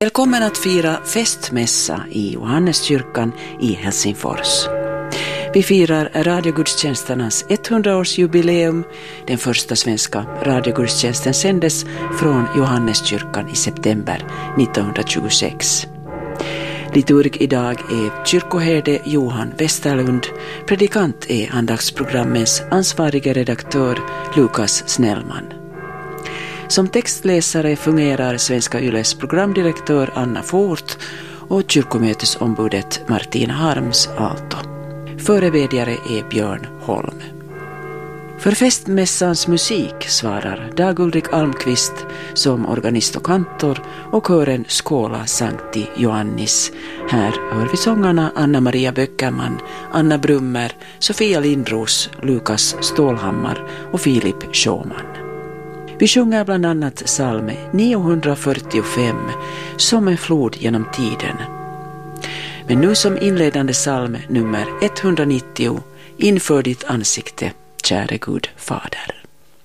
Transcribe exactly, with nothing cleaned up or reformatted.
Välkommen att fira festmässa i Johanneskyrkan i Helsingfors. Vi firar radiogudstjänsternas hundra-årsjubileum. Den första svenska radiogudstjänsten sändes från Johanneskyrkan i september nittonhundratjugosex. Liturg idag är kyrkoherde Johan Westerlund. Predikant är andaktsprogrammens ansvarige redaktör Lukas Snellman. Som textläsare fungerar Svenska Yles programdirektör Anna Fort och kyrkomötesombudet Martina Harms Aalto. Förebedjare är Björn Holm. För festmässans musik svarar Dag-Ulrik Almqvist som organist och kantor och kören Skåla Sancti Joannis. Här hör vi sångarna Anna-Maria Böckerman, Anna Brummer, Sofia Lindros, Lukas Stålhammar och Filip Schåman. Vi sjunger bland annat psalm niohundrafyrtiofem, Som en flod genom tiden. Men nu som inledande psalm nummer etthundranittio, Inför ditt ansikte, käre Gud Fader.